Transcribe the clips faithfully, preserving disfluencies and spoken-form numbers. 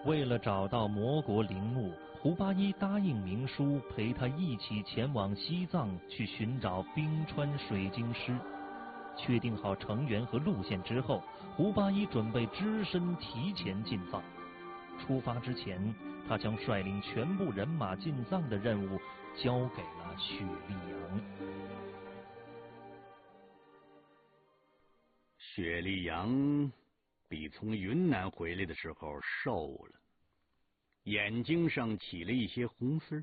为了找到魔国陵墓，胡八一答应明叔陪他一起前往西藏去寻找冰川水晶狮。确定好成员和路线之后，胡八一准备只身提前进藏。出发之前，他将率领全部人马进藏的任务交给了许立阳。 雪莉杨比从云南回来的时候瘦了，眼睛上起了一些红丝。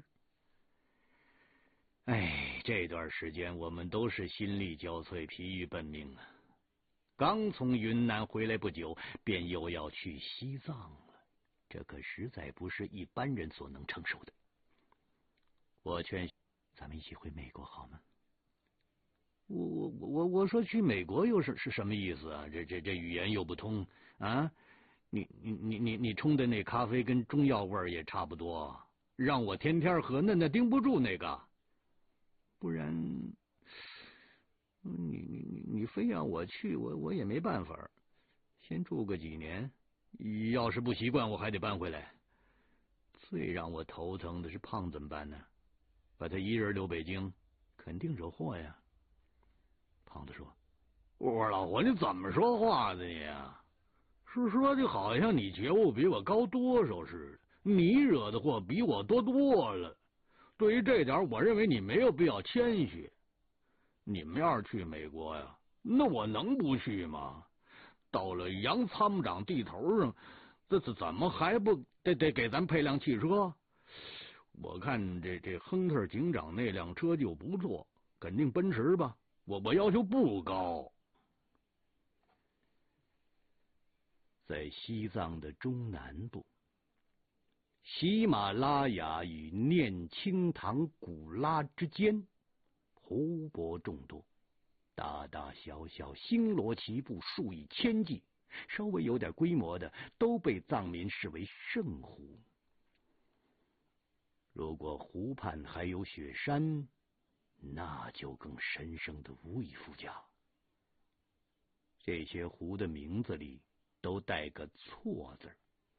哎，这段时间我们都是心力交瘁、疲于奔命啊！刚从云南回来不久，便又要去西藏了，这可实在不是一般人所能承受的。我劝咱们一起回美国好吗？我我我我说去美国又是是什么意思啊？这这这语言又不通啊！你你你你你冲的那咖啡跟中药味儿也差不多，让我天天喝，那那盯不住那个。不然，你你你你非让我去，我我也没办法。先住个几年，要是不习惯，我还得搬回来。最让我头疼的是胖怎么办呢？把他一人留北京，肯定惹祸呀。胖子说：“我说老胡，你怎么说话的你啊？是说的好像你觉悟比我高多少似的，你惹的祸比我多多了。对于这点，我认为你没有必要谦虚。你们要是去美国呀，那我能不去吗？到了杨参谋长地头上，这这怎么还不得得给咱配辆汽车？我看这这亨特警长那辆车就不错，肯定奔驰吧。我我要求不高。”在西藏的中南部，喜马拉雅与念青塘古拉之间，湖泊众多，大大小小星罗棋布，数以千计，稍微有点规模的都被藏民视为圣湖。如果湖畔还有雪山，那就更神圣的无以复加。这些湖的名字里都带个错字，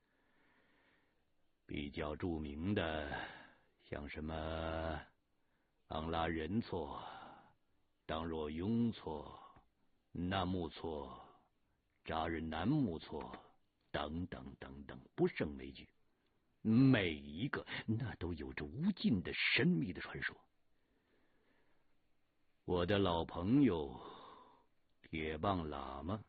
比较著名的像什么昂拉仁措、当若雍措、纳木措、扎日南木措等等等等，不胜枚举。每一个那都有着无尽的神秘的传说。我的老朋友铁棒喇嘛